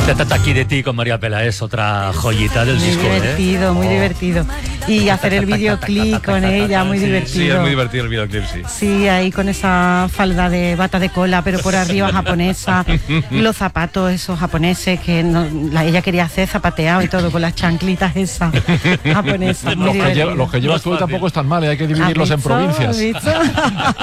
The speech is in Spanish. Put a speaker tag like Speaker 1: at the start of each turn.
Speaker 1: Aquí de ti con María Pelaez, otra joyita del disco.
Speaker 2: Muy divertido, muy divertido. Y hacer el videoclip con ella, muy divertido.
Speaker 3: Sí, es muy divertido el videoclip, sí.
Speaker 2: Sí, ahí con esa falda de bata de cola, pero por arriba japonesa. Y los zapatos esos japoneses que ella quería hacer zapateado y todo, con las chanclitas esas japonesas.
Speaker 4: Los que llevas tú tampoco están mal, hay que dividirlos en provincias.